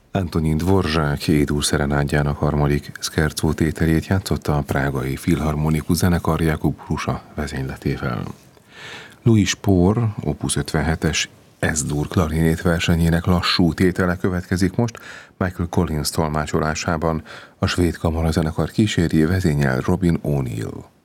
Antonin Dvorak Édur szerenádjának harmadik szkercó tételét játszotta a prágai filharmonikus zenekar Jakub Hrusa vezényletével. Louis Spohr Opus 57-es S-dur klarinét versenyének lassú tétele következik most Michael Collins tolmácsolásában. A svéd kamarazenekar kíséri, vezényel Robin O'Neill.